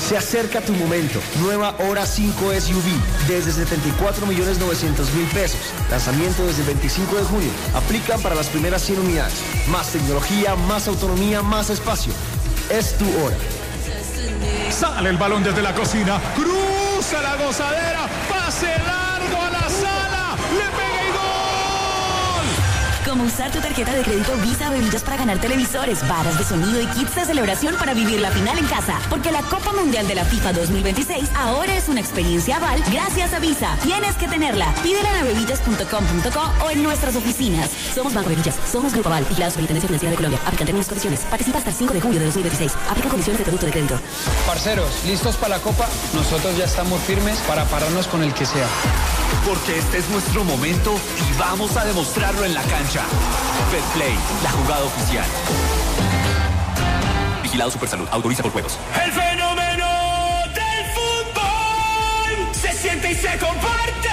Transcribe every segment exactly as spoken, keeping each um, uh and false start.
Se acerca tu momento. Nueva Hora cinco S U V desde setenta y cuatro millones novecientos mil pesos. Lanzamiento desde el veinticinco de junio. Aplican para las primeras cien unidades. Más tecnología, más autonomía, más espacio. Es tu hora. Sale el balón desde la cocina. Cruza la gozadera. Pase largo a la sala. Le pega y gol. Como usar tu tarjeta de crédito Visa Bebidas para ganar televisores, varas de sonido y kits de celebración para vivir la final en casa. Porque la Copa Mundial de la FIFA dos mil veintiséis ahora es una experiencia Aval gracias a Visa. Tienes que tenerla. Pídela en abebillas punto com punto co o en nuestras oficinas. Somos Banco Bebillas. Somos Grupo Aval. Vigilado Superintendencia Financiera de Colombia. Aplican términos y condiciones. Participa hasta el cinco de julio de dos mil veintiséis. Aplican condiciones de producto de crédito. Parceros, ¿listos para la Copa? Nosotros ya estamos firmes para pararnos con el que sea. Porque este es nuestro momento y vamos a demostrarlo en la cancha. Betplay, la jugada oficial. Vigilado Supersalud, autoriza por juegos. El fenómeno del fútbol se siente y se comparte.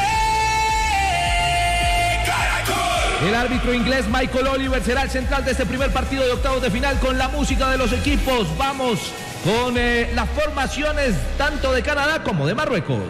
Caracol. El árbitro inglés Michael Oliver será el central de este primer partido de octavos de final con la música de los equipos. Vamos con eh, las formaciones tanto de Canadá como de Marruecos.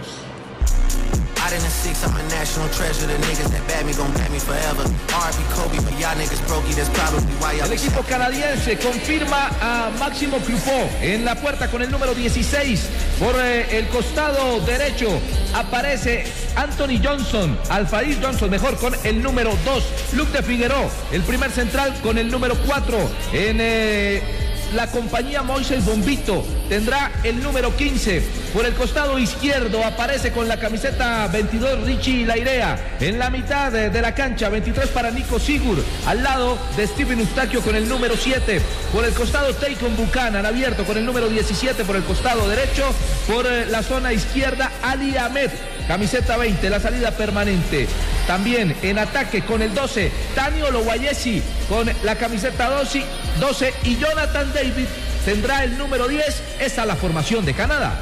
El equipo canadiense confirma a Máximo Clupot en la puerta con el número dieciséis. Por eh, el costado derecho aparece Anthony Johnson, Alfaís Johnson, mejor, con el número dos. Luc de Figueroa, el primer central, con el número cuatro. En eh, la compañía Moisés Bombito tendrá el número quince. Por el costado izquierdo aparece con la camiseta veintidós Richie Lairea. En la mitad de, de la cancha, veintitrés para Nico Sigur, al lado de Steven Eustaquio con el número siete. Por el costado Taikon Buchanan abierto con el número diecisiete por el costado derecho. Por eh, la zona izquierda Ali Ahmed, camiseta veinte, la salida permanente. También en ataque con el doce, Tanio Lowayesi con la camiseta doce y Jonathan David tendrá el número diez. Esa es la formación de Canadá.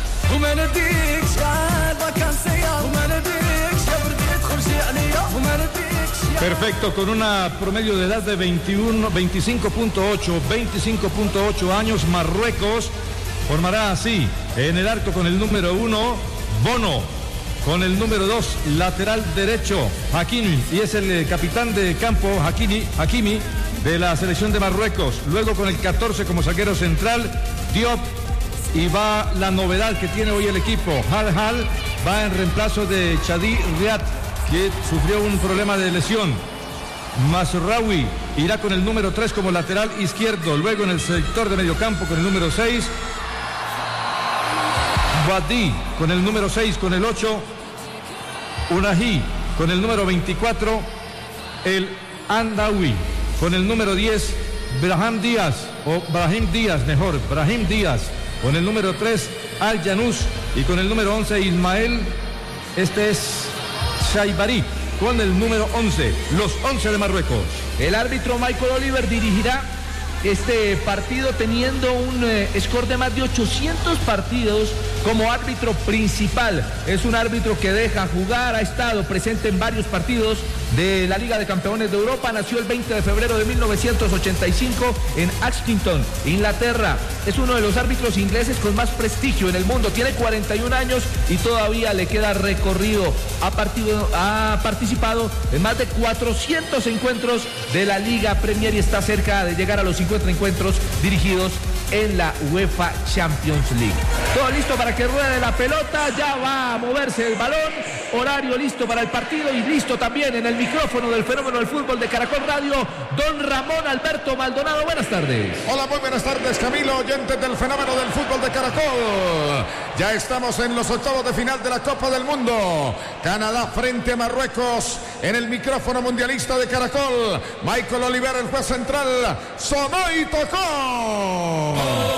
Perfecto, con una promedio de edad de veintiuno, veinticinco punto ocho, veinticinco punto ocho años, Marruecos formará así: en el arco con el número uno, Bono. Con el número dos, lateral derecho, Hakimi, y es el capitán de campo, Hakimi, Hakimi, de la selección de Marruecos. Luego con el catorce como zaguero central, Diop, y va la novedad que tiene hoy el equipo. Hal Hal va en reemplazo de Chadi Riad, que sufrió un problema de lesión. Masraoui irá con el número tres como lateral izquierdo. Luego en el sector de mediocampo con el número seis, Wadi con el número seis, con el ocho, Unahi con el número veinticuatro, el Andawi con el número diez, Brahim Díaz, o Brahim Díaz mejor, Brahim Díaz con el número tres, Al Janus, y con el número once, Ismael, este es Shaibari con el número once, los once de Marruecos. El árbitro Michael Oliver dirigirá este partido teniendo un eh, score de más de ochocientos partidos como árbitro principal. Es un árbitro que deja jugar, ha estado presente en varios partidos de la Liga de Campeones de Europa. Nació el veinte de febrero de mil novecientos ochenta y cinco en Accrington, Inglaterra. Es uno de los árbitros ingleses con más prestigio en el mundo. Tiene cuarenta y un años y todavía le queda recorrido. Ha, partido, ha participado en más de cuatrocientos encuentros de la Liga Premier y está cerca de llegar a los cincuenta encuentros dirigidos en la UEFA Champions League. Todo listo para que ruede la pelota, ya va a moverse el balón, horario listo para el partido y listo también en el micrófono del fenómeno del fútbol de Caracol Radio, don Ramón Alberto Maldonado. Buenas tardes. Hola, muy buenas tardes, Camilo, oyentes del fenómeno del fútbol de Caracol. Ya estamos en los octavos de final de la Copa del Mundo. Canadá frente a Marruecos en el micrófono mundialista de Caracol. Michael Oliver, el juez central, sonó y tocó.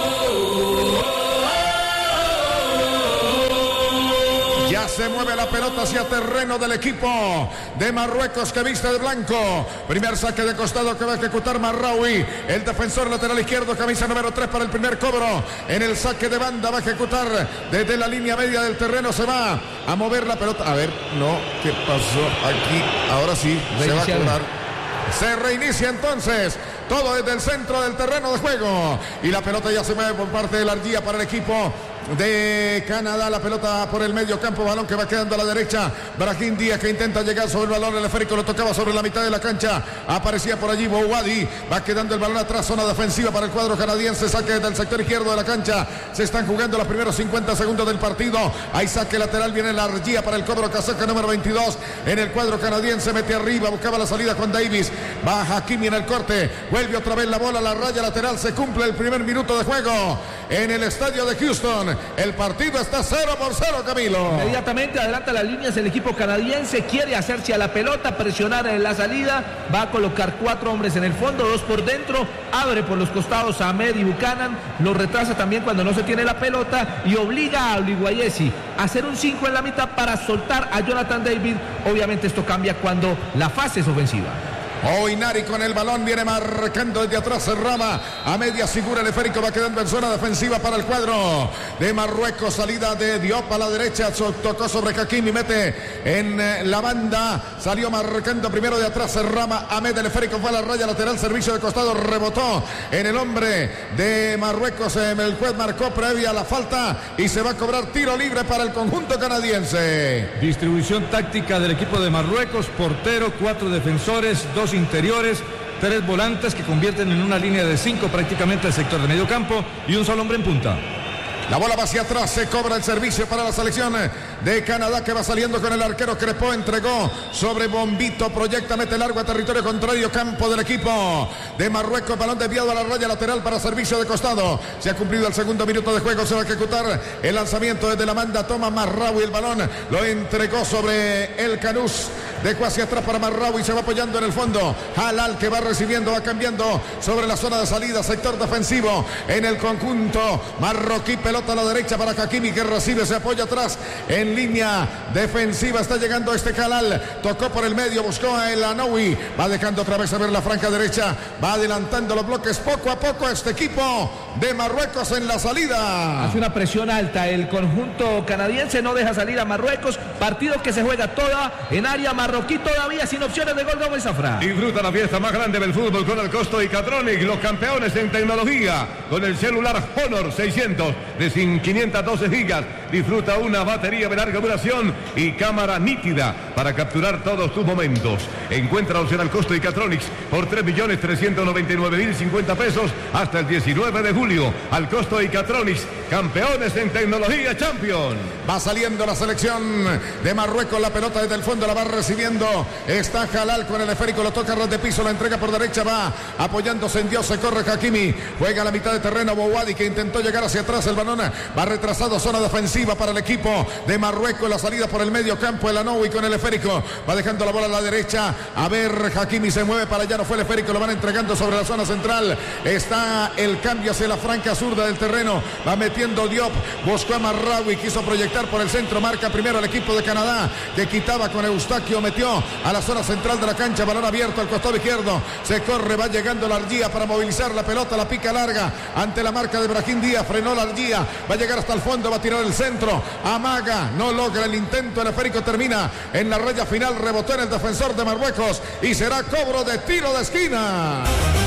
Ya se mueve la pelota hacia terreno del equipo de Marruecos que viste de blanco. Primer saque de costado que va a ejecutar Marraoui, el defensor lateral izquierdo, camisa número tres para el primer cobro. En el saque de banda va a ejecutar desde la línea media del terreno, se va a mover la pelota. A ver, no, ¿qué pasó aquí? Ahora sí, se va a cobrar. Se reinicia entonces todo desde el centro del terreno de juego y la pelota ya se mueve por parte de la Ardilla para el equipo de Canadá. La pelota por el medio campo, balón que va quedando a la derecha. Brahim Díaz que intenta llegar sobre el balón, el esférico lo tocaba sobre la mitad de la cancha, aparecía por allí Bouwadi, va quedando el balón atrás, zona defensiva para el cuadro canadiense, saque del sector izquierdo de la cancha. Se están jugando los primeros cincuenta segundos del partido. Hay saque lateral, viene la Argía para el cobro, casaca número veintidós en el cuadro canadiense, mete arriba, buscaba la salida con Davis, va Hakimi en el corte, vuelve otra vez la bola a la raya lateral, se cumple el primer minuto de juego en el estadio de Houston. El partido está cero por cero, Camilo. Inmediatamente adelanta las líneas el equipo canadiense, quiere hacerse a la pelota, presionar en la salida, va a colocar cuatro hombres en el fondo, dos por dentro, abre por los costados a Ahmed y Buchanan, lo retrasa también cuando no se tiene la pelota y obliga a Oliguayesi a hacer un cinco en la mitad para soltar a Jonathan David. Obviamente esto cambia cuando la fase es ofensiva. Oinari con el balón, viene marcando desde atrás Rama, a media figura el esférico, va quedando en zona defensiva para el cuadro de Marruecos, salida de Diop a la derecha, tocó sobre Hakimi, mete en la banda, salió marcando primero de atrás Rama, Ahmed, el esférico fue a la raya lateral, servicio de costado, rebotó en el hombre de Marruecos, el juez marcó previa la falta y se va a cobrar tiro libre para el conjunto canadiense. Distribución táctica del equipo de Marruecos, portero, cuatro defensores, dos interiores, tres volantes que convierten en una línea de cinco prácticamente el sector de medio campo y un solo hombre en punta. La bola va hacia atrás, se cobra el servicio para la selección de Canadá que va saliendo con el arquero Crepó, entregó sobre Bombito, proyecta, mete largo a territorio contrario, campo del equipo de Marruecos, balón desviado a la raya lateral para servicio de costado. Se ha cumplido el segundo minuto de juego, se va a ejecutar el lanzamiento desde la banda, toma Marraoui el balón, lo entregó sobre el Canús, dejó hacia atrás para Marraoui, se va apoyando en el fondo, Halal que va recibiendo, va cambiando sobre la zona de salida, sector defensivo en el conjunto marroquí, pelota a la derecha para Hakimi que recibe, se apoya atrás en línea defensiva, está llegando este Halal, tocó por el medio, buscó a El Anaoui, va dejando otra vez a ver la franja derecha, va adelantando los bloques poco a poco este equipo de Marruecos en la salida. Hace una presión alta el conjunto canadiense, no deja salir a Marruecos, partido que se juega toda en área marroquí, todavía sin opciones de gol. Gómez Zafra. Disfruta la fiesta más grande del fútbol con el Costo y Catronic, los campeones en tecnología, con el celular Honor seiscientos de quinientas doce gigas. Disfruta una batería de larga duración y cámara nítida para capturar todos tus momentos. Encuéntralos en el Costo y Catronics por tres millones trescientos noventa y nueve mil cincuenta pesos hasta el diecinueve de julio. Al Costo y Catronics, campeones en tecnología champion. Va saliendo la selección de Marruecos, la pelota desde el fondo la va recibiendo, está Halal con el esférico, lo toca ras de piso, la entrega por derecha, va apoyándose en Dios, se corre Hakimi, juega a la mitad de terreno Bouwadi que intentó llegar hacia atrás, el balón va retrasado, zona defensiva para el equipo de Marruecos, la salida por el medio campo, el Anaoui con el esférico, va dejando la bola a la derecha, a ver, Hakimi se mueve para allá, no fue el esférico, lo van entregando sobre la zona central, está el cambio hacia la franca zurda del terreno, va metiendo Diop, buscó a Marraoui, quiso proyectar por el centro, marca primero el equipo de Canadá, que quitaba con Eustaquio, metió a la zona central de la cancha, balón abierto al costado izquierdo, se corre, va llegando la Argía para movilizar la pelota, la pica larga, ante la marca de Brahim Díaz, frenó la Argía, va a llegar hasta el fondo, va a tirar el centro, amaga, no logra el intento, el esférico termina en la raya final, rebotó en el defensor de Marruecos y será cobro de tiro de esquina.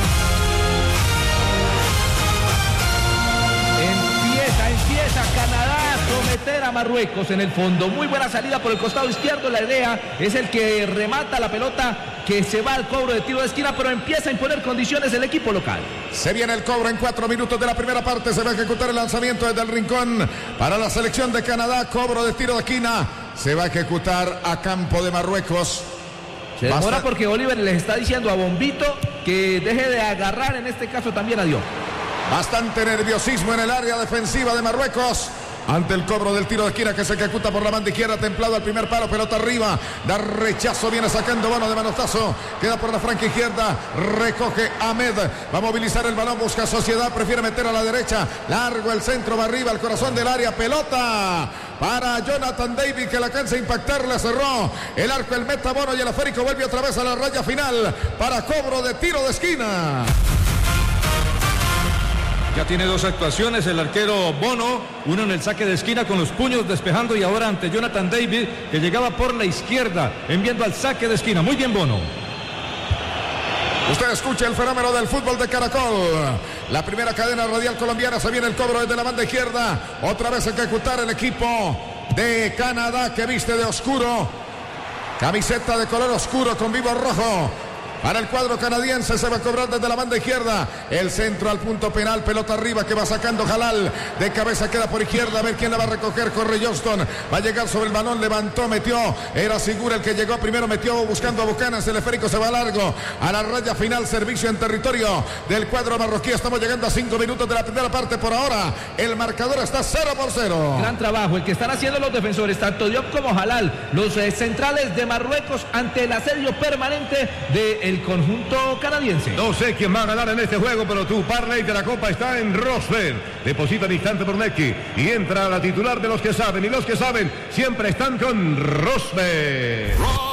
Empieza, empieza Canadá a someter a Marruecos en el fondo, muy buena salida por el costado izquierdo, la idea es el que remata la pelota, que se va al cobro de tiro de esquina, pero empieza a imponer condiciones el equipo local. Se viene el cobro en cuatro minutos de la primera parte, se va a ejecutar el lanzamiento desde el rincón para la selección de Canadá, cobro de tiro de esquina, se va a ejecutar a campo de Marruecos. Se demora Basta... porque Oliver les está diciendo a Bombito que deje de agarrar, en este caso también a Diop. Bastante nerviosismo en el área defensiva de Marruecos ante el cobro del tiro de esquina que se ejecuta por la banda izquierda, templado al primer palo, pelota arriba, da rechazo, viene sacando mano de manotazo, queda por la franca izquierda, recoge Ahmed, va a movilizar el balón, busca Sociedad, prefiere meter a la derecha, largo el centro, va arriba al corazón del área, pelota para Jonathan David que la alcanza a impactar, le cerró el arco, el meta Bono y el esférico vuelve otra vez a la raya final para cobro de tiro de esquina. Ya tiene dos actuaciones el arquero Bono, uno en el saque de esquina con los puños despejando y ahora ante Jonathan David que llegaba por la izquierda enviando al saque de esquina. Muy bien Bono. Usted escucha el fenómeno del fútbol de Caracol. La primera cadena radial colombiana. Se viene el cobro desde la banda izquierda. Otra vez ejecutar el equipo de Canadá que viste de oscuro. Camiseta de color oscuro con vivo rojo. Para el cuadro canadiense se va a cobrar desde la banda izquierda. El centro al punto penal. Pelota arriba que va sacando Jalal. De cabeza queda por izquierda. A ver quién la va a recoger. Corre Johnston. Va a llegar sobre el balón. Levantó, metió. Era Segura el que llegó primero. Metió buscando a Bucanas. El esférico se va largo. A la raya final. Servicio en territorio del cuadro marroquí. Estamos llegando a cinco minutos de la primera parte. Por ahora el marcador está cero por cero. Gran trabajo el que están haciendo los defensores. Tanto Diop como Jalal. Los eh, centrales de Marruecos ante el asedio permanente de el conjunto canadiense. No sé quién va a ganar en este juego, pero tu parlay de la Copa está en Rosberg. Deposita al instante por Neki y entra la titular de los que saben. Y los que saben siempre están con Rosberg.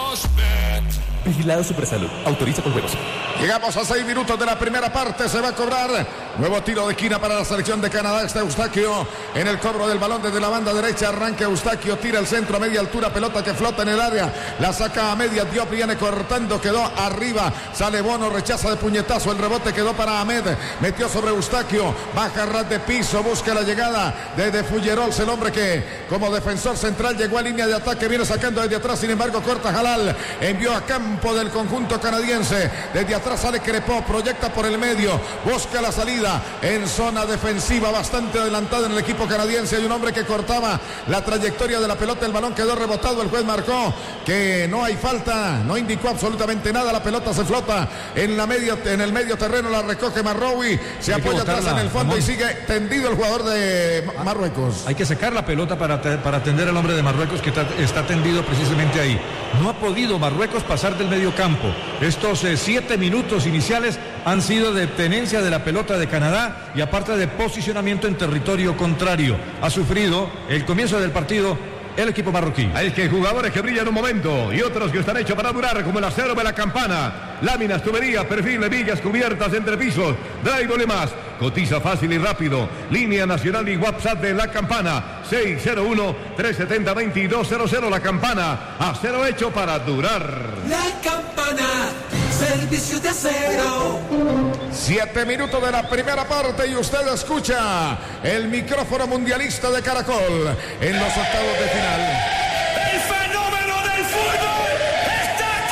Vigilado Supersalud. Autoriza con juegos. Llegamos a seis minutos de la primera parte. Se va a cobrar nuevo tiro de esquina para la selección de Canadá. Está Eustaquio en el cobro del balón desde la banda derecha. Arranca Eustaquio, tira el centro a media altura. Pelota que flota en el área. La saca a media. Diop viene cortando. Quedó arriba. Sale Bono. Rechaza de puñetazo. El rebote quedó para Ahmed. Metió sobre Eustaquio. Baja ras de piso. Busca la llegada de, de Fullerols. El hombre que como defensor central llegó a línea de ataque. Viene sacando desde atrás. Sin embargo, corta Jalal. Envió a campo del conjunto canadiense. Desde atrás sale Crepó, proyecta por el medio, busca la salida en zona defensiva bastante adelantada en el equipo canadiense. Hay un hombre que cortaba la trayectoria de la pelota, el balón quedó rebotado, el juez marcó que no hay falta, no indicó absolutamente nada, la pelota se flota en la medio, en el medio terreno, la recoge Marroui, se apoya atrás en el fondo, Ramón, y sigue tendido el jugador de Marruecos. Hay que sacar la pelota para, para atender al hombre de Marruecos que está, está tendido precisamente ahí. No ha podido Marruecos pasar del medio campo. Estos eh, siete minutos iniciales han sido de tenencia de la pelota de Canadá y aparte de posicionamiento en territorio contrario. Ha sufrido el comienzo del partido el equipo marroquí. Hay que jugadores que brillan un momento y otros que están hechos para durar, como el acero de la campana, láminas, tuberías, perfiles, vigas, cubiertas, entrepisos, drive y más. Cotiza fácil y rápido. Línea nacional y WhatsApp de la campana seis cero uno, tres siete cero, dos dos cero cero. La campana, acero hecho para durar. La campana, servicio de acero. Siete minutos de la primera parte y usted escucha el micrófono mundialista de Caracol en los octavos de final. El fenómeno del fútbol está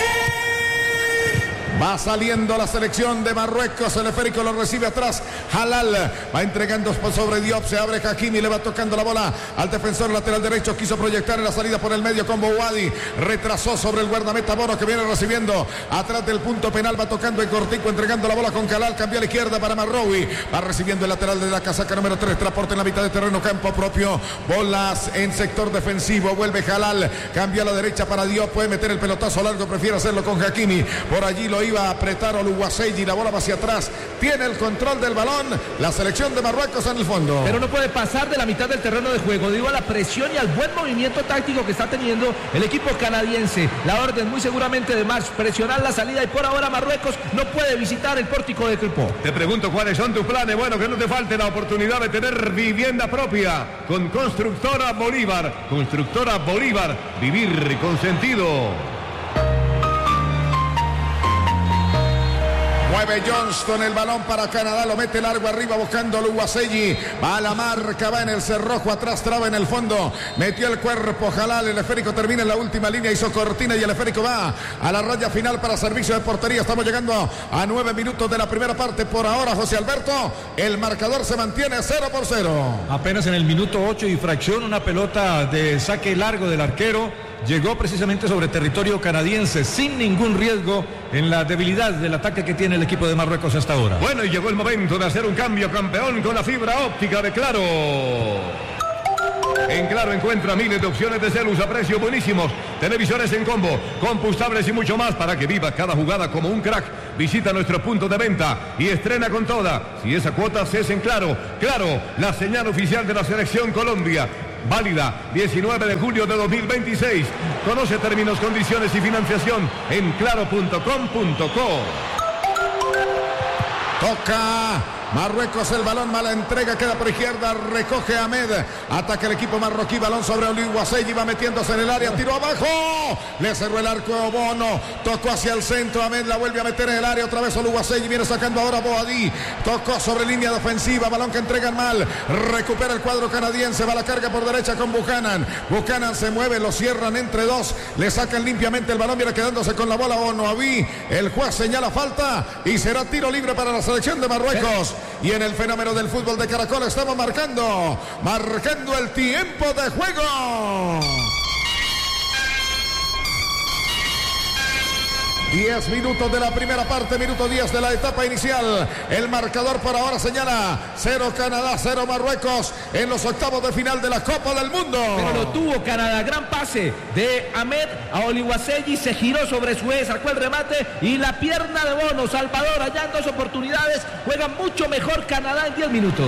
aquí. Va saliendo la selección de Marruecos. El esférico lo recibe atrás. Jalal va entregando sobre Diop. Se abre Hakimi. Le va tocando la bola al defensor lateral derecho. Quiso proyectar en la salida por el medio con Bouadi. Retrasó sobre el guardameta Bono que viene recibiendo atrás del punto penal. Va tocando en cortico. Entregando la bola con Jalal. Cambia a la izquierda para Marroui. Va recibiendo el lateral de la casaca número tres. Transporte en la mitad de terreno. Campo propio. Bolas en sector defensivo. Vuelve Jalal. Cambia a la derecha para Diop. Puede meter el pelotazo largo. Prefiere hacerlo con Hakimi. Por allí lo iba a apretar Oluwaseyi, la bola va hacia atrás, tiene el control del balón, la selección de Marruecos en el fondo. Pero no puede pasar de la mitad del terreno de juego, debido a la presión y al buen movimiento táctico que está teniendo el equipo canadiense. La orden muy seguramente de March, presionar la salida y por ahora Marruecos no puede visitar el pórtico de Crepó. Te pregunto cuáles son tus planes. Bueno, que no te falte la oportunidad de tener vivienda propia con Constructora Bolívar. Constructora Bolívar, vivir con sentido. Mueve Johnston el balón para Canadá, lo mete largo arriba buscando a Oluwaseyi. Va a la marca, va en el cerrojo, atrás traba en el fondo. Metió el cuerpo Jalal, el esférico termina en la última línea, hizo cortina y el esférico va a la raya final para servicio de portería. Estamos llegando a nueve minutos de la primera parte. Por ahora, José Alberto, el marcador se mantiene cero por cero. Apenas en el minuto ocho y fracción, una pelota de saque largo del arquero. Llegó precisamente sobre territorio canadiense sin ningún riesgo en la debilidad del ataque que tiene el equipo de Marruecos hasta ahora. Bueno, y llegó el momento de hacer un cambio, campeón, con la fibra óptica de Claro. En Claro encuentra miles de opciones de celus a precios buenísimos, televisores en combo, compostables y mucho más para que viva cada jugada como un crack. Visita nuestro punto de venta y estrena con toda. Si esa cuota se es en Claro. Claro, la señal oficial de la Selección Colombia. Válida diecinueve de julio de dos mil veintiséis. Conoce términos, condiciones y financiación en claro punto com punto co. Toca Marruecos el balón, mala entrega, queda por izquierda, recoge Ahmed, ataca el equipo marroquí, balón sobre Oluwaseyi, va metiéndose en el área, tiro abajo, le cerró el arco a Bono, tocó hacia el centro, Ahmed la vuelve a meter en el área, otra vez Oluwaseyi, viene sacando ahora Boadí, tocó sobre línea defensiva, balón que entregan mal, recupera el cuadro canadiense, va la carga por derecha con Buchanan, Buchanan se mueve, lo cierran entre dos, le sacan limpiamente el balón, viene quedándose con la bola Bonoaví, el juez señala falta y será tiro libre para la selección de Marruecos. Y en el fenómeno del fútbol de Caracol estamos marcando, marcando el tiempo de juego. diez minutos de la primera parte, minuto diez de la etapa inicial. El marcador por ahora señala cero Canadá, cero Marruecos en los octavos de final de la Copa del Mundo. Pero lo tuvo Canadá, gran pase de Ahmed a Oluwaseyi, se giró sobre su eje, sacó el remate y la pierna de Bono, Salvador, allá en dos oportunidades, juega mucho mejor Canadá en diez minutos.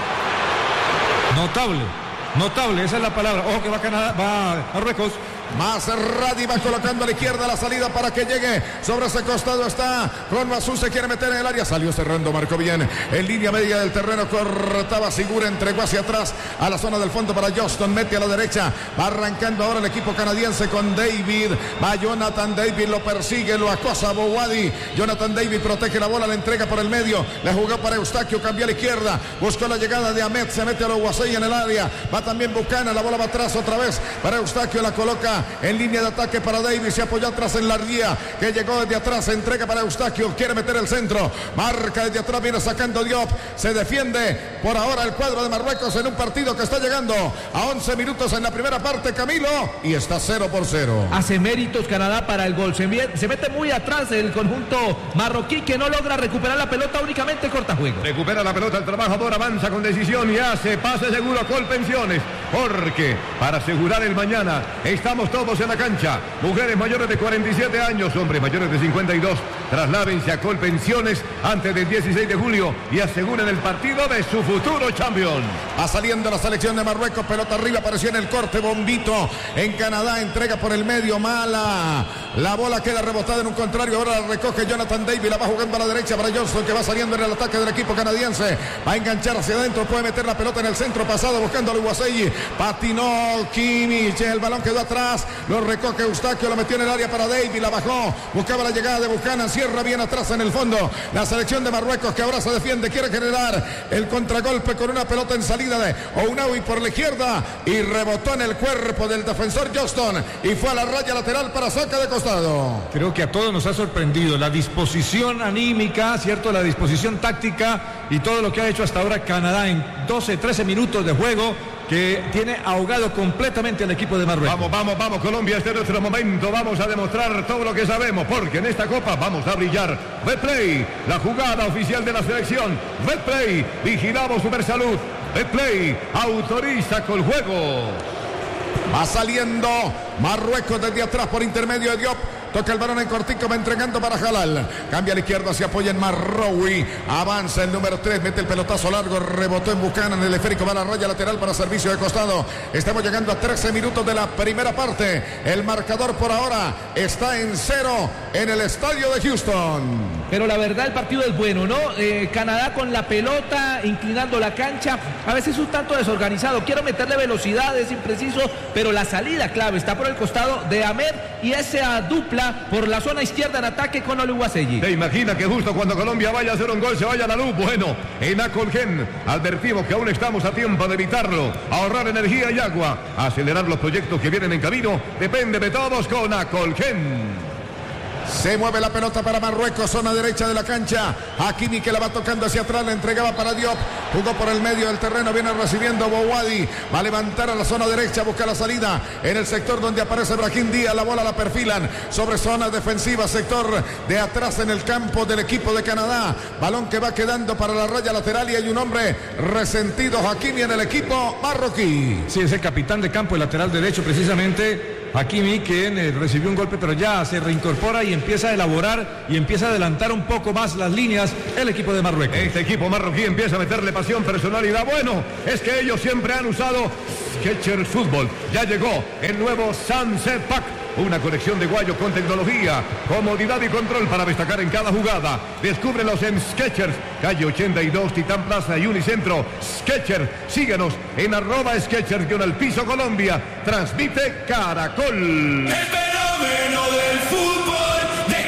Notable, notable, esa es la palabra. Ojo que va Canadá, va Marruecos. Más Radi va colocando a la izquierda la salida para que llegue sobre ese costado. Está con Mazú, se quiere meter en el área. Salió cerrando, marcó bien en línea media del terreno. Cortaba Sigura, entregó hacia atrás a la zona del fondo para Johnston. Mete a la derecha. Va arrancando ahora el equipo canadiense con David. Va Jonathan David, lo persigue, lo acosa Bouhaddi. Jonathan David protege la bola, la entrega por el medio. Le jugó para Eustaquio, cambió a la izquierda. Buscó la llegada de Ahmed, se mete a Oluwaseyi en el área. Va también Buchanan, la bola va atrás otra vez para Eustaquio, la coloca en línea de ataque para Davis, se apoyó atrás en la ría, que llegó desde atrás, se entrega para Eustaquio, quiere meter el centro, marca desde atrás, viene sacando Diop, se defiende por ahora el cuadro de Marruecos en un partido que está llegando a once minutos en la primera parte, Camilo, y está cero por cero. Hace méritos Canadá para el gol, se, se mete muy atrás el conjunto marroquí que no logra recuperar la pelota, únicamente corta juego. Recupera la pelota el trabajador, avanza con decisión y hace pase seguro con pensiones, porque para asegurar el mañana estamos todos en la cancha, mujeres mayores de cuarenta y siete años, hombres mayores de cincuenta y dos, trasládense a Colpensiones antes del dieciséis de julio y aseguren el partido de su futuro champion. Va saliendo la selección de Marruecos, pelota arriba, apareció en el corte, Bombito en Canadá, entrega por el medio, mala, la bola queda rebotada en un contrario, ahora la recoge Jonathan David, la va jugando a la derecha para Johnson, que va saliendo en el ataque del equipo canadiense, va a enganchar hacia adentro, puede meter la pelota en el centro pasado, buscando a Oluwaseyi, patinó Kimmich, el balón quedó atrás, lo recoge Eustaquio, lo metió en el área para David, la bajó, buscaba la llegada de Buchanan, cierra bien atrás en el fondo, la selección de Marruecos que ahora se defiende, quiere generar el contragolpe con una pelota en salida de Ounaoui por la izquierda y rebotó en el cuerpo del defensor Johnston y fue a la raya lateral para saque de costado. Creo que a todos nos ha sorprendido la disposición anímica, cierto, la disposición táctica y todo lo que ha hecho hasta ahora Canadá en doce, trece minutos de juego, que tiene ahogado completamente al equipo de Marruecos. Vamos, vamos, vamos, Colombia, este es nuestro momento, vamos a demostrar todo lo que sabemos, porque en esta Copa vamos a brillar. Betplay, la jugada oficial de la selección. Betplay, vigilamos Supersalud. Betplay, autoriza con juego. Va saliendo Marruecos desde atrás por intermedio de Diop. Toca el balón en cortico, va entregando para Jalal. Cambia a la izquierda, se apoya en Marroui. Avanza el número tres, mete el pelotazo largo, rebotó en Buchanan, el esférico va a la raya lateral para servicio de costado. Estamos llegando a trece minutos de la primera parte. El marcador por ahora está en cero en el estadio de Houston. Pero la verdad el partido es bueno, ¿no? Eh, Canadá con la pelota, inclinando la cancha, a veces un tanto desorganizado. Quiero meterle velocidad, es impreciso, pero la salida clave está por el costado de Ahmed y esa dupla por la zona izquierda en ataque con Oluwaseyi. ¿Te imagina que justo cuando Colombia vaya a hacer un gol se vaya a la luz? Bueno, en Acolgen advertimos que aún estamos a tiempo de evitarlo, ahorrar energía y agua, acelerar los proyectos que vienen en camino, depende de todos con Acolgen. Se mueve la pelota para Marruecos, zona derecha de la cancha. Hakimi que la va tocando hacia atrás, la entregaba para Diop. Jugó por el medio del terreno, viene recibiendo Bouhaddi. Va a levantar a la zona derecha, busca la salida en el sector donde aparece Brahim Díaz. La bola la perfilan sobre zona defensiva, sector de atrás en el campo del equipo de Canadá. Balón que va quedando para la raya lateral y hay un hombre resentido, Hakimi, en el equipo marroquí. Sí, es el capitán de campo, el lateral derecho precisamente. Hakimi, quien eh, recibió un golpe, pero ya se reincorpora y empieza a elaborar y empieza a adelantar un poco más las líneas el equipo de Marruecos. Este equipo marroquí empieza a meterle pasión, personalidad. Bueno, es que ellos siempre han usado Skechers Fútbol. Ya llegó el nuevo Sunset Pack Una conexión de Guayo con tecnología, comodidad y control para destacar en cada jugada. Descúbrelos en Skechers, calle ochenta y dos, Titán Plaza y Unicentro. Skechers, síguenos en arroba Skechers guión al piso Colombia. Transmite Caracol. El fenómeno del fútbol de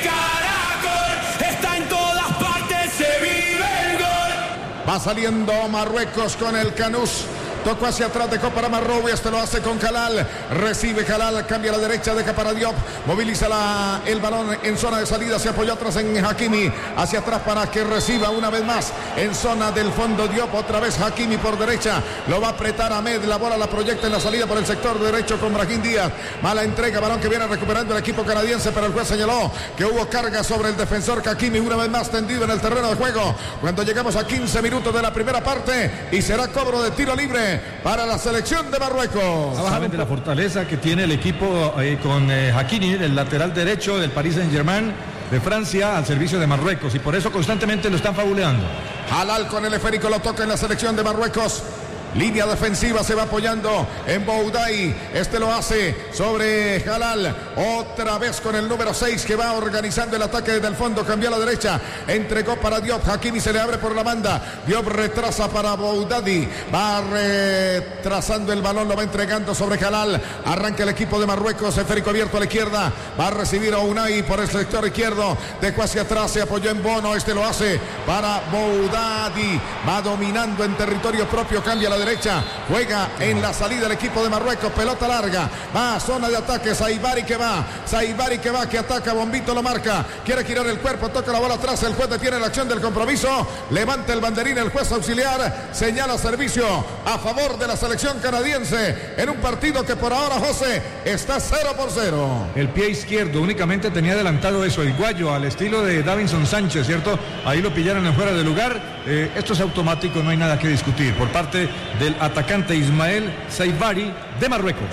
Caracol está en todas partes, se vive el gol. Va saliendo Marruecos con el Canús. Tocó hacia atrás, dejó para Marroui, este lo hace con Jalal, recibe Jalal, cambia a la derecha, deja para Diop, moviliza la, el balón en zona de salida, se apoyó atrás en Hakimi, hacia atrás para que reciba una vez más en zona del fondo Diop, otra vez Hakimi por derecha, lo va a apretar Ahmed, la bola la proyecta en la salida por el sector derecho con Brahim Díaz, mala entrega, balón que viene recuperando el equipo canadiense, pero el juez señaló que hubo carga sobre el defensor Hakimi, una vez más tendido en el terreno de juego, cuando llegamos a quince minutos de la primera parte, y será cobro de tiro libre para la selección de Marruecos. Saben de la fortaleza que tiene el equipo eh, con eh, Hakimi, el lateral derecho del Paris Saint-Germain de Francia al servicio de Marruecos, y por eso constantemente lo están fabuleando. Halal con el esférico lo toca en la selección de Marruecos. Línea defensiva, se va apoyando en Boudai. Este lo hace sobre Halal. Otra vez con el número seis que va organizando el ataque desde el fondo. Cambió a la derecha. Entregó para Diop. Hakimi se le abre por la banda. Diop retrasa para Boudadi. Va retrasando el balón. Lo va entregando sobre Halal. Arranca el equipo de Marruecos. Esférico abierto a la izquierda. Va a recibir a Unai por el sector izquierdo. Dejó hacia atrás. Se apoyó en Bono. Este lo hace para Boudadi. Va dominando en territorio propio. Cambia a la derecha. derecha, juega en la salida el equipo de Marruecos, pelota larga, va a zona de ataque, Saibari que va, Saibari que va, que ataca, Bombito lo marca, quiere girar el cuerpo, toca la bola atrás, el juez detiene la acción del compromiso, levanta el banderín el juez auxiliar, señala servicio a favor de la selección canadiense en un partido que por ahora, José, está cero por cero. El pie izquierdo únicamente tenía adelantado eso, el guayo al estilo de Davinson Sánchez, ¿cierto? Ahí lo pillaron en fuera de lugar, eh, esto es automático, no hay nada que discutir por parte del atacante Ismael Saibari de Marruecos.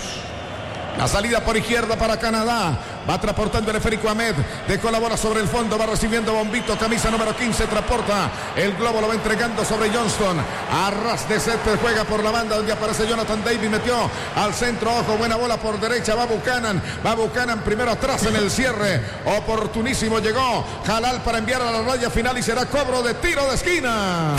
La salida por izquierda para Canadá. Va transportando el esférico Ahmed. Dejó la bola sobre el fondo. Va recibiendo Bombito. Camisa número quince. Transporta. El globo lo va entregando sobre Johnston. A ras de césped. Juega por la banda donde aparece Jonathan Davis. Metió al centro. Ojo. Buena bola por derecha. Va Buchanan. Va Buchanan primero atrás en el cierre. Oportunísimo llegó Halal para enviar a la raya final y será cobro de tiro de esquina.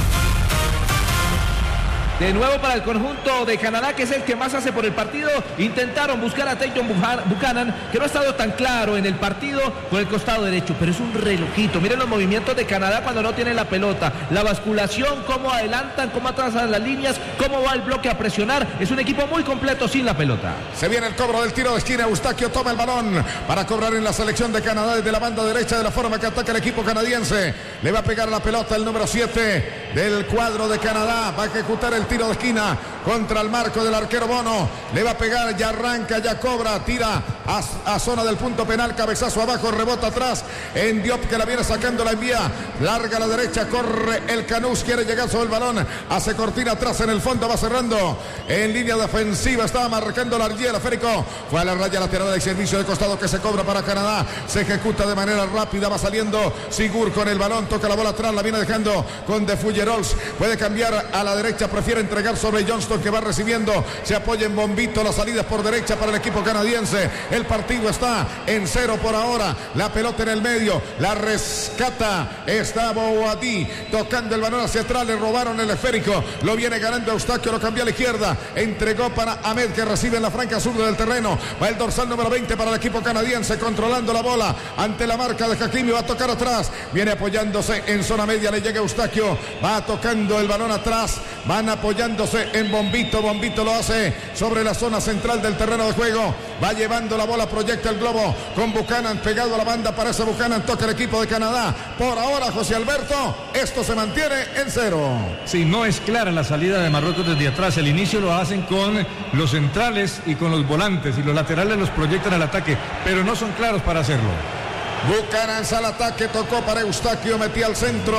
De nuevo para el conjunto de Canadá, que es el que más hace por el partido. Intentaron buscar a Tajon Buchanan, que no ha estado tan claro en el partido por el costado derecho, pero es un relojito. Miren los movimientos de Canadá cuando no tienen la pelota. La basculación, cómo adelantan, cómo atrasan las líneas, cómo va el bloque a presionar. Es un equipo muy completo sin la pelota. Se viene el cobro del tiro de esquina. Eustaquio toma el balón para cobrar en la selección de Canadá desde la banda derecha, de la forma que ataca el equipo canadiense. Le va a pegar la pelota el número siete del cuadro de Canadá. Va a ejecutar el tiro de esquina contra el marco del arquero Bono. Le va a pegar, ya arranca, ya cobra, tira a, a zona del punto penal, cabezazo abajo, rebota atrás en Diop, que la viene sacando, la envía larga a la derecha, corre el Canús, quiere llegar sobre el balón, hace cortina atrás en el fondo, va cerrando en línea defensiva, estaba marcando la argía, el esférico fue a la raya lateral del servicio de costado que se cobra para Canadá, se ejecuta de manera rápida, va saliendo Sigur con el balón, toca la bola atrás, la viene dejando con De Fullerols, puede cambiar a la derecha, prefiere entregar sobre Johnston, que va recibiendo, se apoya en Bombito, las salidas por derecha para el equipo canadiense, el partido está en cero por ahora, la pelota en el medio, la rescata, está Boadí, tocando el balón hacia atrás, le robaron el esférico, lo viene ganando Eustaquio, lo cambió a la izquierda, entregó para Ahmed, que recibe en la franca sur del terreno, va el dorsal número veinte para el equipo canadiense, controlando la bola, ante la marca de Hakimi, va a tocar atrás, viene apoyándose en zona media, le llega Eustaquio, va tocando el balón atrás, van apoyándose en Bombito, Bombito lo hace sobre la zona central del terreno de juego, va llevando la bola, proyecta el globo con Buchanan, pegado a la banda, aparece Buchanan, toca el equipo de Canadá, por ahora José Alberto, esto se mantiene en cero. Sí, no es clara la salida de Marruecos desde atrás, el inicio lo hacen con los centrales y con los volantes, y los laterales los proyectan al ataque, pero no son claros para hacerlo. Buchanan sale al ataque, tocó para Eustaquio, metía al centro,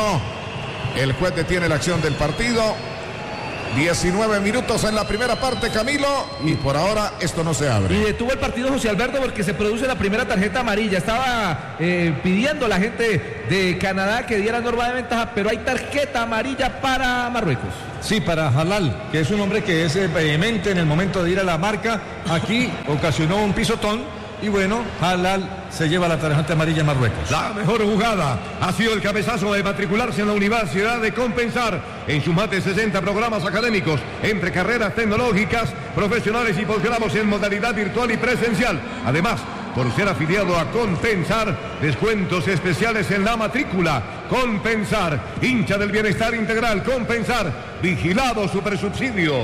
el juez detiene la acción del partido. diecinueve minutos en la primera parte, Camilo, y por ahora esto no se abre. Y detuvo el partido José Alberto porque se produce la primera tarjeta amarilla. Estaba eh, pidiendo la gente de Canadá que diera norma de ventaja, pero hay tarjeta amarilla para Marruecos. Sí, para Halal, que es un hombre que es vehemente en el momento de ir a la marca. Aquí ocasionó un pisotón y bueno, Halal se lleva la tarjeta amarilla a Marruecos. La mejor jugada ha sido el cabezazo de matricularse en la Universidad de Compensar en sus más de sesenta programas académicos entre carreras tecnológicas, profesionales y posgrados en modalidad virtual y presencial. Además, por ser afiliado a Compensar, descuentos especiales en la matrícula. Compensar, hincha del bienestar integral. Compensar, vigilado supersubsidio.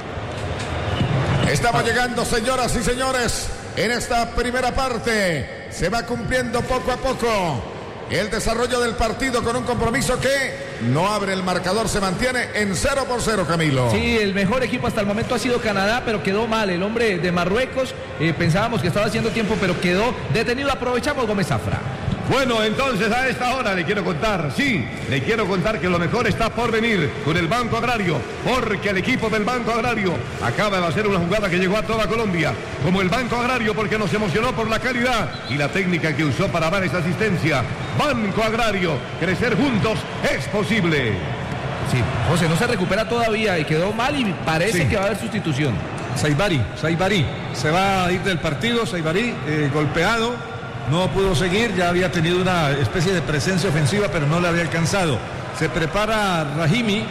Estamos llegando, señoras y señores, en esta primera parte. Se va cumpliendo poco a poco el desarrollo del partido con un compromiso que no abre el marcador, se mantiene en cero por cero, Camilo. Sí, el mejor equipo hasta el momento ha sido Canadá, pero quedó mal el hombre de Marruecos. Eh, pensábamos que estaba haciendo tiempo, pero quedó detenido. Aprovechamos, Gómez Zafra. Bueno, entonces a esta hora le quiero contar, sí, le quiero contar que lo mejor está por venir con el Banco Agrario, porque el equipo del Banco Agrario acaba de hacer una jugada que llegó a toda Colombia, como el Banco Agrario, porque nos emocionó por la calidad y la técnica que usó para dar esa asistencia. Banco Agrario, crecer juntos es posible. Sí, José, no se recupera todavía y quedó mal y parece Sí. que va a haber sustitución. Saibari, Saibari, se va a ir del partido, Saibari, eh, golpeado. No pudo seguir, ya había tenido una especie de presencia ofensiva, pero no le había alcanzado. Se prepara Rahimi,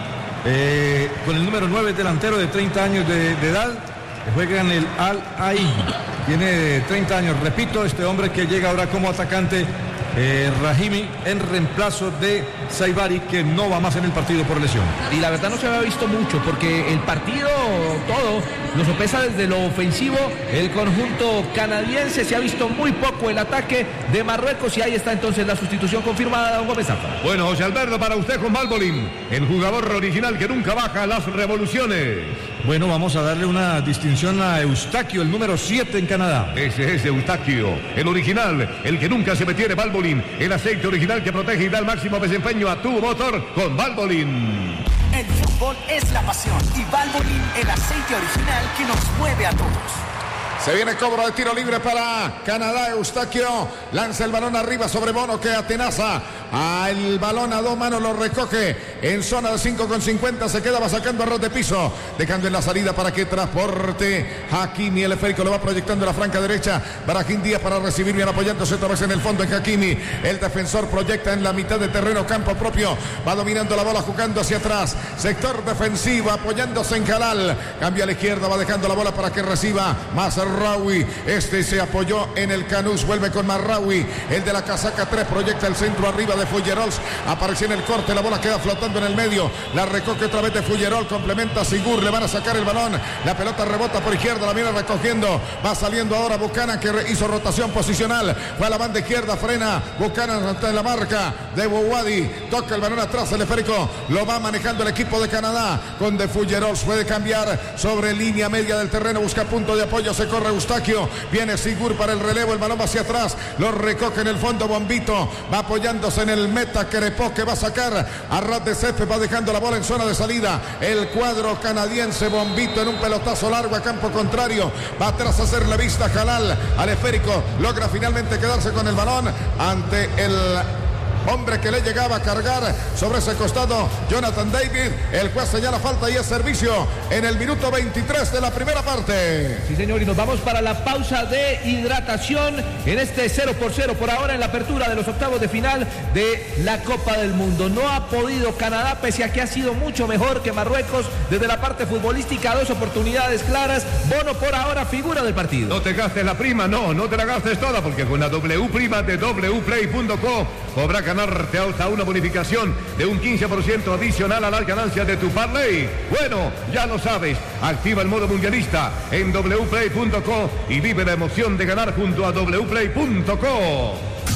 eh, con el número nueve, delantero de treinta años de, de edad, que juega en el Al-Ain. Tiene treinta años, repito, este hombre que llega ahora como atacante, eh, Rahimi, en reemplazo de Saibari, que no va más en el partido por lesión. Y la verdad no se había visto mucho, porque el partido todo lo sopesa desde lo ofensivo el conjunto canadiense. Se ha visto muy poco el ataque de Marruecos y ahí está entonces la sustitución confirmada de don Gómez Zafra. Bueno, José Alberto, para usted con Balbolín, el jugador original que nunca baja las revoluciones. Bueno, vamos a darle una distinción a Eustaquio, el número siete en Canadá. Ese es Eustaquio, el original, el que nunca se metiere, Balbolín, el aceite original que protege y da el máximo desempeño a tu motor con Balbolín. El fútbol es la pasión y Valvoline, el aceite original que nos mueve a todos. Se viene cobro de tiro libre para Canadá. Eustaquio lanza el balón arriba sobre Bono, que atenaza al balón a dos manos, lo recoge en zona de cinco con cincuenta, se queda, va sacando a ras de piso, dejando en la salida para que transporte Hakimi. El esférico lo va proyectando en la franca derecha. Brahim Díaz para recibir, bien apoyándose otra vez en el fondo en Hakimi. El defensor proyecta en la mitad de terreno, campo propio, va dominando la bola, jugando hacia atrás, sector defensivo, apoyándose en Halal, cambia a la izquierda, va dejando la bola para que reciba Mazraoui. Este se apoyó en el Canús, vuelve con Mazraoui, el de la casaca tres, proyecta el centro arriba de Fullerols, apareció en el corte, la bola queda flotando en el medio, la recoge otra vez de Fullerol, complementa Sigur, le van a sacar el balón, la pelota rebota por izquierda, la viene recogiendo, va saliendo ahora Buchanan, que hizo rotación posicional, fue a la banda izquierda, frena Buchanan ante la marca de Bouwadi, toca el balón atrás, el esférico lo va manejando el equipo de Canadá con de Fullerols, puede cambiar sobre línea media del terreno, busca punto de apoyo, se corre Eustaquio, viene Sigur para el relevo, el balón va hacia atrás, lo recoge en el fondo Bombito, va apoyándose en el meta Crepó, que va a sacar a ras de césped, va dejando la bola en zona de salida, el cuadro canadiense. Bombito en un pelotazo largo a campo contrario, va atrás a hacer la vista Halal al esférico, logra finalmente quedarse con el balón ante el hombre que le llegaba a cargar sobre ese costado, Jonathan David. El juez señala falta y es servicio en el minuto veintitrés de la primera parte. Sí, señor, y nos vamos para la pausa de hidratación en este cero por cero por ahora en la apertura de los octavos de final de la Copa del Mundo. No ha podido Canadá, pese a que ha sido mucho mejor que Marruecos desde la parte futbolística, dos oportunidades claras. Bono por ahora figura del partido. No te gastes la prima, no, no te la gastes toda, porque con la W prima de w play punto co podrá ganarte hasta una bonificación de un quince por ciento adicional a las ganancias de tu parlay. Bueno, ya lo sabes, activa el modo mundialista en w play punto co y vive la emoción de ganar junto a w play punto co.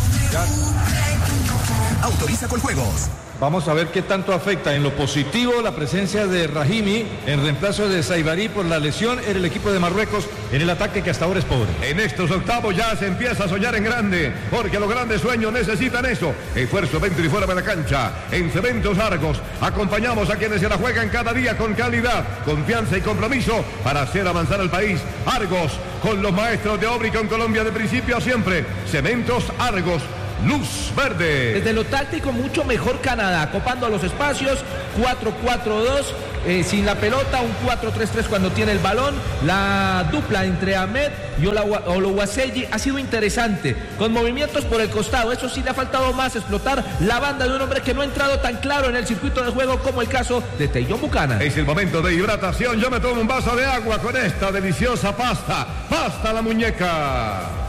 Autoriza con juegos. Vamos a ver qué tanto afecta en lo positivo la presencia de Rahimi en reemplazo de Saibari por la lesión en el equipo de Marruecos en el ataque que hasta ahora es pobre. En estos octavos ya se empieza a soñar en grande, porque los grandes sueños necesitan eso, esfuerzo dentro y fuera de la cancha. En Cementos Argos acompañamos a quienes se la juegan cada día con calidad, confianza y compromiso para hacer avanzar al país. Argos, con los maestros de obra y con Colombia de principio a siempre. Cementos Argos, luz verde. Desde lo táctico, mucho mejor Canadá, copando los espacios, cuatro cuatro dos, eh, sin la pelota, un cuatro tres tres cuando tiene el balón. La dupla entre Ahmed y Oluwaseyi ha sido interesante, con movimientos por el costado. Eso sí, le ha faltado más explotar la banda de un hombre que no ha entrado tan claro en el circuito de juego como el caso de Tajon Buchanan. Es el momento de hidratación. Yo me tomo un vaso de agua con esta deliciosa pasta. Pasta la muñeca.